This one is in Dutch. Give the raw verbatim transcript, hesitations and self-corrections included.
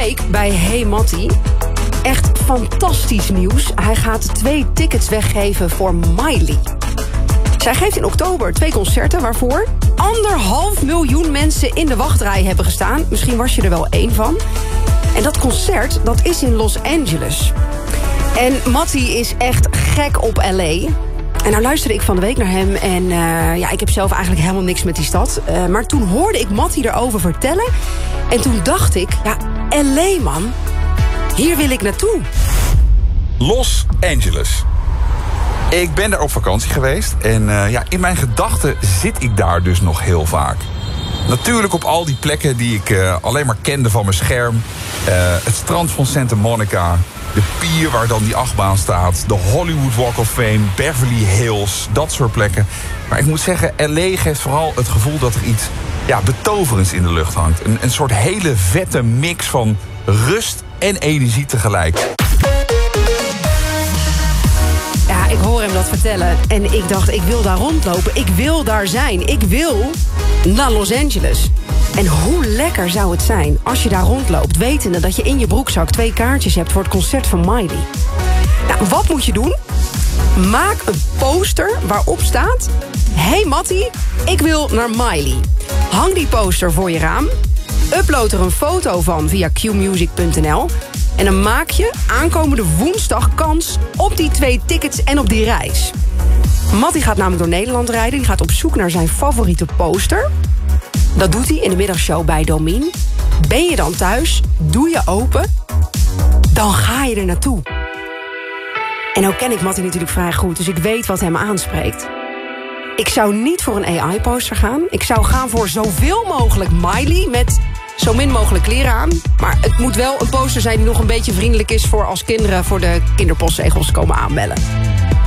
week bij Hey Matty. Echt fantastisch nieuws. Hij gaat twee tickets weggeven voor Miley. Zij geeft in oktober twee concerten waarvoor anderhalf miljoen mensen in de wachtrij hebben gestaan. Misschien was je er wel één van. En dat concert, dat is in Los Angeles. En Matty is echt gek op L A. En nou luisterde ik van de week naar hem. En uh, ja, ik heb zelf eigenlijk helemaal niks met die stad. Uh, maar toen hoorde ik Matty erover vertellen. En toen dacht ik, ja, L A man, hier wil ik naartoe. Los Angeles. Ik ben daar op vakantie geweest. En uh, ja, in mijn gedachten zit ik daar dus nog heel vaak. Natuurlijk op al die plekken die ik uh, alleen maar kende van mijn scherm. Uh, het strand van Santa Monica. De pier waar dan die achtbaan staat. De Hollywood Walk of Fame. Beverly Hills. Dat soort plekken. Maar ik moet zeggen, L A geeft vooral het gevoel dat er iets ja, betoverends in de lucht hangt. Een, een soort hele vette mix van rust en energie tegelijk. Ja, ik hoor hem dat vertellen. En ik dacht, ik wil daar rondlopen. Ik wil daar zijn. Ik wil naar Los Angeles. En hoe lekker zou het zijn als je daar rondloopt, wetende dat je in je broekzak twee kaartjes hebt voor het concert van Miley. Nou, wat moet je doen? Maak een poster waarop staat: Hey Matty, ik wil naar Miley. Hang die poster voor je raam. Upload er een foto van via q music punt n l. En dan maak je aankomende woensdag kans op die twee tickets en op die reis. Matty gaat namelijk door Nederland rijden. Die gaat op zoek naar zijn favoriete poster. Dat doet hij in de middagshow bij Domien. Ben je dan thuis, doe je open, dan ga je er naartoe. En nou ken ik Matty natuurlijk vrij goed, dus ik weet wat hem aanspreekt. Ik zou niet voor een A I-poster gaan. Ik zou gaan voor zoveel mogelijk Miley met zo min mogelijk kleren aan. Maar het moet wel een poster zijn die nog een beetje vriendelijk is voor als kinderen voor de kinderpostzegels komen aanbellen.